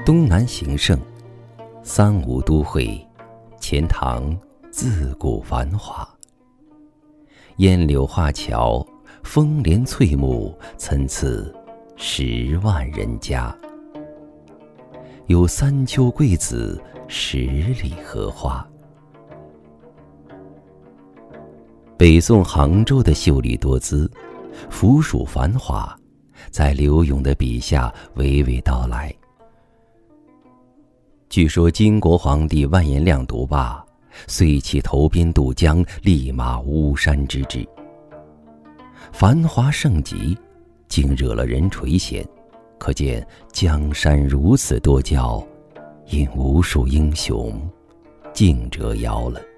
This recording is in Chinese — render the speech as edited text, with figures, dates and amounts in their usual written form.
东南形胜，三吴都会，钱塘自古繁华。烟柳画桥，风帘翠幕，参差10万人家。有三秋桂子，10里荷花。北宋杭州的秀丽多姿，府属繁华，在柳永的笔下娓娓道来。据说金国皇帝完颜亮独罢，遂起投鞭渡江，立马巫山之志。繁华盛极，竟惹了人垂涎，可见江山如此多娇，因无数英雄竞折腰了。